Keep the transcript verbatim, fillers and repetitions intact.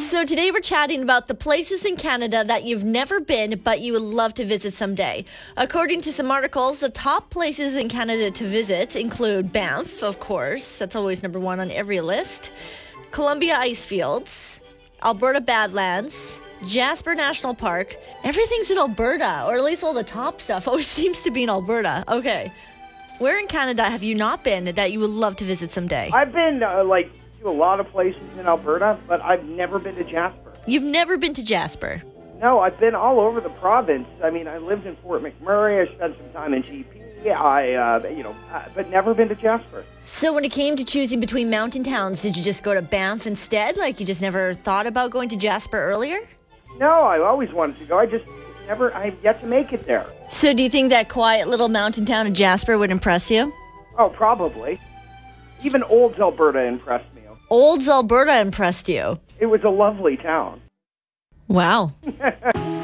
So today we're chatting about the places in Canada that you've never been, but you would love to visit someday. According to some articles, the top places in Canada to visit include Banff, of course. That's always number one on every list. Columbia Icefields, Alberta Badlands, Jasper National Park. Everything's in Alberta, or at least all the top stuff always seems to be in Alberta. Okay. Where in Canada have you not been that you would love to visit someday? I've been, uh, like, to a lot of places in Alberta, but I've never been to Jasper. You've never been to Jasper? No, I've been all over the province. I mean, I lived in Fort McMurray. I spent some time in G P. I, uh, you know, uh, but never been to Jasper. So when it came to choosing between mountain towns, did you just go to Banff instead? Like, you just never thought about going to Jasper earlier? No, I always wanted to go. I just never, I've yet to make it there. So do you think that quiet little mountain town of Jasper would impress you? Oh, probably. Even Olds, Alberta impressed me. Olds, Alberta impressed you? It was a lovely town. Wow.